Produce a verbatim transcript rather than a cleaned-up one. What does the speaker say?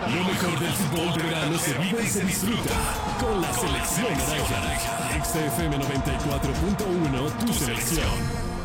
Lo mejor del fútbol de verano se vive y se disfruta con la selección naranja. X F M noventa y cuatro punto uno, tu selección.